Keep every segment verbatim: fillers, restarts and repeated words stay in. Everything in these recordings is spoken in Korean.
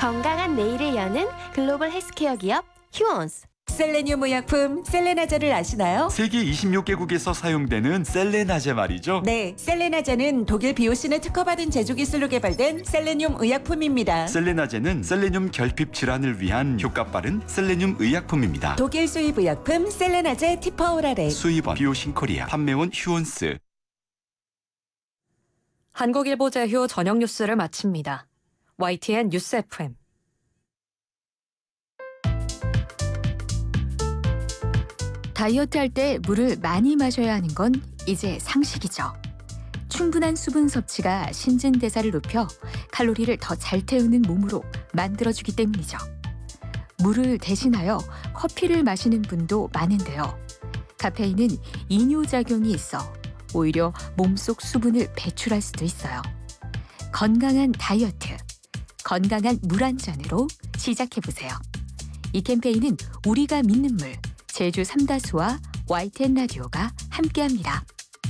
건강한 내일을 여는 글로벌 헬스케어 기업 휴원스. 셀레늄 의약품 셀레나제를 아시나요? 세계 이십육 개국에서 사용되는 셀레나제 말이죠. 네, 셀레나제는 독일 비오신을 특허받은 제조 기술로 개발된 셀레늄 의약품입니다. 셀레나제는 셀레늄 결핍 질환을 위한 효과 빠른 셀레늄 의약품입니다. 독일 수입 의약품 셀레나제 티퍼오랄에 수입원 비오신 코리아, 판매원 휴원스. 한국일보 제휴 저녁 뉴스를 마칩니다. 와이티엔 뉴스 에프엠. 다이어트 할 때 물을 많이 마셔야 하는 건 이제 상식이죠. 충분한 수분 섭취가 신진대사를 높여 칼로리를 더 잘 태우는 몸으로 만들어주기 때문이죠. 물을 대신하여 커피를 마시는 분도 많은데요. 카페인은 이뇨작용이 있어 오히려 몸속 수분을 배출할 수도 있어요. 건강한 다이어트, 건강한 물 한 잔으로 시작해보세요. 이 캠페인은 우리가 믿는 물, 제주 삼다수와 와이티엔 라디오가 함께합니다.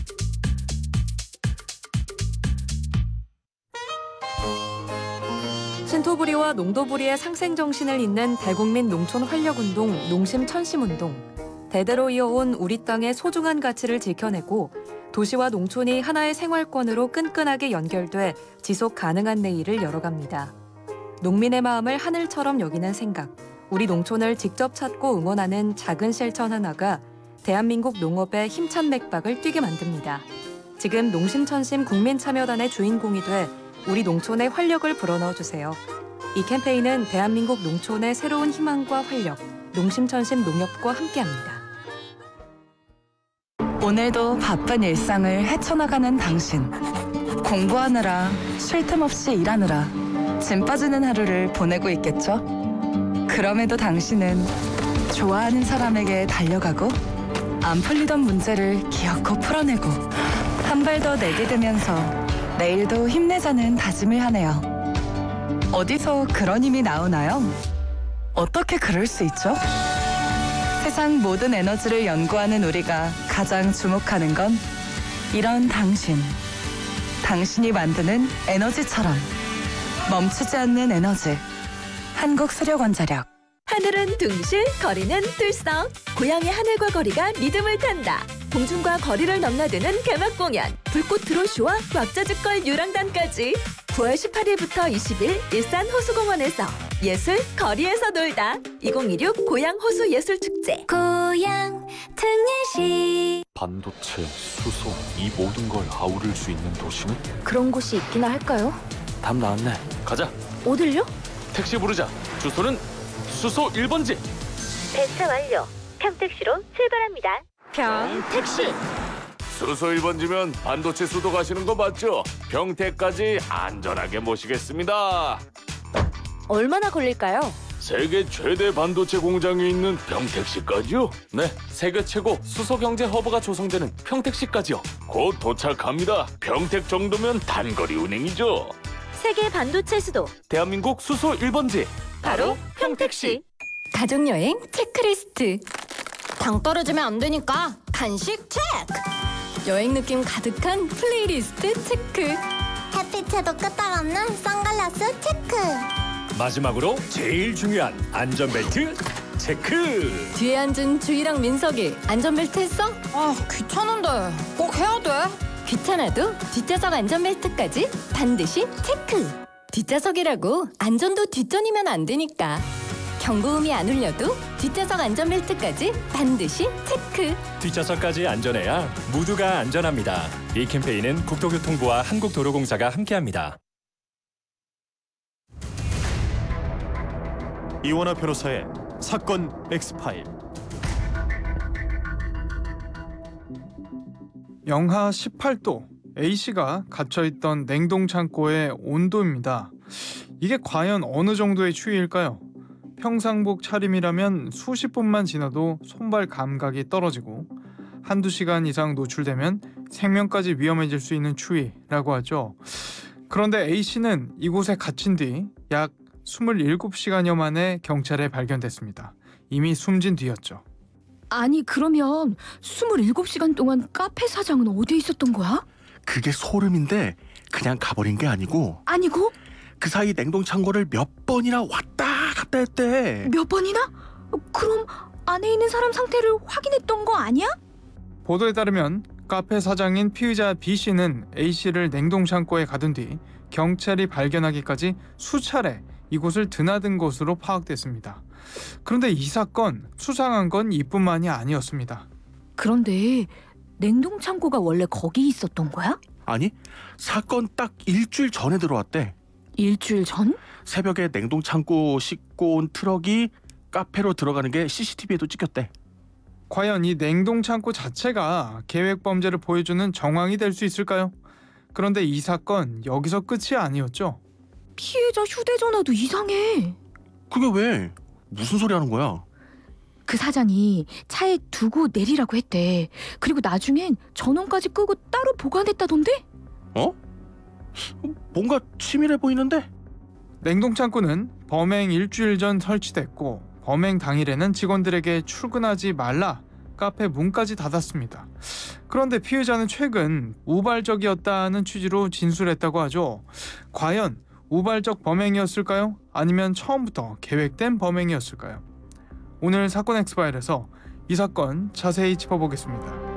신토부리와 농도부리의 상생정신을 잇는 대국민 농촌 활력운동 농심천심운동. 대대로 이어온 우리 땅의 소중한 가치를 지켜내고 도시와 농촌이 하나의 생활권으로 끈끈하게 연결돼 지속 가능한 내일을 열어갑니다. 농민의 마음을 하늘처럼 여기는 생각. 우리 농촌을 직접 찾고 응원하는 작은 실천 하나가 대한민국 농업의 힘찬 맥박을 뛰게 만듭니다. 지금 농심천심 국민참여단의 주인공이 돼 우리 농촌의 활력을 불어넣어주세요. 이 캠페인은 대한민국 농촌의 새로운 희망과 활력, 농심천심 농협과 함께합니다. 오늘도 바쁜 일상을 헤쳐나가는 당신. 공부하느라, 쉴 틈 없이 일하느라 짐 빠지는 하루를 보내고 있겠죠? 그럼에도 당신은 좋아하는 사람에게 달려가고 안 풀리던 문제를 기어코 풀어내고 한 발 더 내디디면서 내일도 힘내자는 다짐을 하네요. 어디서 그런 힘이 나오나요? 어떻게 그럴 수 있죠? 세상 모든 에너지를 연구하는 우리가 가장 주목하는 건 이런 당신. 당신이 만드는 에너지처럼 멈추지 않는 에너지. 한국수력원자력. 하늘은 둥실, 거리는 들썩. 고향의 하늘과 거리가 리듬을 탄다. 공중과 거리를 넘나드는 개막 공연. 불꽃 드론쇼와 왁자지껄 유랑단까지. 구월 십팔일부터 이십일 일산 호수공원에서 예술 거리에서 놀다. 이천이십육 고양 호수 예술축제. 고향 특례시. 반도체, 수소, 이 모든 걸 아우를 수 있는 도시는? 그런 곳이 있기나 할까요? 답 나왔네. 가자. 어딜요? 택시 부르자. 주소는 수소 일 번지. 배차 완료. 평택시로 출발합니다. 평택시. 수소 일 번지면 반도체 수도 가시는 거 맞죠? 평택까지 안전하게 모시겠습니다. 얼마나 걸릴까요? 세계 최대 반도체 공장이 있는 평택시까지요? 네, 세계 최고 수소 경제 허브가 조성되는 평택시까지요. 곧 도착합니다. 평택 정도면 단거리 운행이죠. 세계 반도체 수도 대한민국 수소 일 번지. 바로 평택시. 가족여행 체크리스트. 당 떨어지면 안 되니까 간식 체크. 여행 느낌 가득한 플레이리스트 체크. 햇빛에도 끄떡없는 선글라스 체크. 마지막으로 제일 중요한 안전벨트 체크. 뒤에 앉은 주희랑 민석이 안전벨트 했어? 아, 귀찮은데 꼭 해야 돼. 귀찮아도 뒷좌석 안전벨트까지 반드시 체크. 뒷좌석이라고 안전도 뒷전이면 안 되니까. 경고음이 안 울려도 뒷좌석 안전벨트까지 반드시 체크. 뒷좌석까지 안전해야 모두가 안전합니다. 이 캠페인은 국토교통부와 한국도로공사가 함께합니다. 이원화 변호사의 사건 엑스파일. 영하 십팔 도, A씨가 갇혀있던 냉동창고의 온도입니다. 이게 과연 어느 정도의 추위일까요? 평상복 차림이라면 수십 분만 지나도 손발 감각이 떨어지고 한두 시간 이상 노출되면 생명까지 위험해질 수 있는 추위라고 하죠. 그런데 A씨는 이곳에 갇힌 뒤 약 이십칠 시간여 만에 경찰에 발견됐습니다. 이미 숨진 뒤였죠. 아니 그러면 이십칠 시간 동안 카페 사장은 어디에 있었던 거야? 그게 소름인데 그냥 가버린 게 아니고 아니고? 그 사이 냉동창고를 몇 번이나 왔다 갔다 했대. 몇 번이나? 그럼 안에 있는 사람 상태를 확인했던 거 아니야? 보도에 따르면 카페 사장인 피의자 B씨는 A씨를 냉동창고에 가둔 뒤 경찰이 발견하기까지 수차례 이곳을 드나든 것으로 파악됐습니다. 그런데 이 사건 수상한 건 이뿐만이 아니었습니다. 그런데 냉동창고가 원래 거기 있었던 거야? 아니, 사건 딱 일주일 전에 들어왔대. 일주일 전? 새벽에 냉동창고 싣고 온 트럭이 카페로 들어가는 게 씨씨티비에도 찍혔대. 과연 이 냉동창고 자체가 계획범죄를 보여주는 정황이 될 수 있을까요? 그런데 이 사건 여기서 끝이 아니었죠. 피해자 휴대전화도 이상해. 그게 왜? 무슨 소리 하는 거야? 그 사장이 차에 두고 내리라고 했대. 그리고 나중엔 전원까지 끄고 따로 보관했다던데? 어? 뭔가 치밀해 보이는데? 냉동창고는 범행 일주일 전 설치됐고 범행 당일에는 직원들에게 출근하지 말라 카페 문까지 닫았습니다. 그런데 피해자는 최근 우발적이었다는 취지로 진술했다고 하죠. 과연 우발적 범행이었을까요? 아니면 처음부터 계획된 범행이었을까요? 오늘 사건 엑스파일에서 이 사건 자세히 짚어보겠습니다.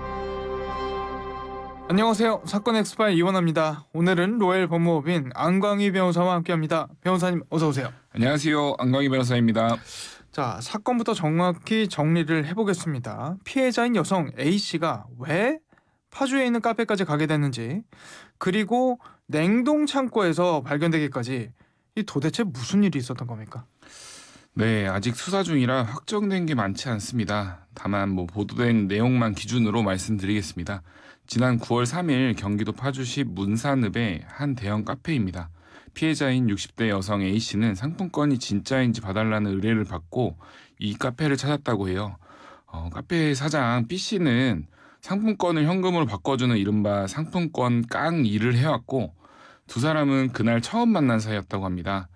안녕하세요. 사건 엑스파일 이원합니다. 오늘은 로엘 법무법인 안광희 변호사와 함께합니다. 변호사님 어서 오세요. 안녕하세요. 안광희 변호사입니다. 자, 사건부터 정확히 정리를 해보겠습니다. 피해자인 여성 A씨가 왜 파주에 있는 카페까지 가게 됐는지, 그리고 냉동창고에서 발견되기까지 이 도대체 무슨 일이 있었던 겁니까? 네, 아직 수사 중이라 확정된 게 많지 않습니다. 다만 뭐 보도된 내용만 기준으로 말씀드리겠습니다. 지난 구월 삼일 경기도 파주시 문산읍의 한 대형 카페입니다. 피해자인 육십 대 여성 A씨는 상품권이 진짜인지 봐달라는 의뢰를 받고 이 카페를 찾았다고 해요. 어, 카페 사장 B씨는 상품권을 현금으로 바꿔주는 이른바 상품권 깡 일을 해왔고 두 사람은 그날 처음 만난 사이였다고 합니다.